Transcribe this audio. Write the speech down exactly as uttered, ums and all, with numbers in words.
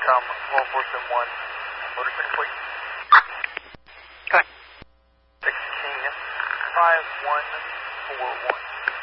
com, law enforcement one, motorcycle plate. Okay. sixteen five one four one.